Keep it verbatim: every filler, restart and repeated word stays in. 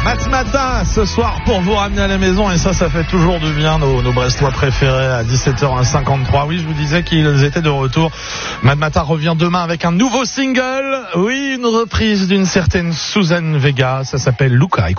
Matmata ce soir pour vous ramener à la maison, et ça, ça fait toujours du bien, nos, nos Brestois préférés à dix-sept heures cinquante-trois. Oui, je vous disais qu'ils étaient de retour. Matmata revient demain avec un nouveau single. Oui, une reprise d'une certaine Suzanne Vega. Ça s'appelle Luca. Écoutez.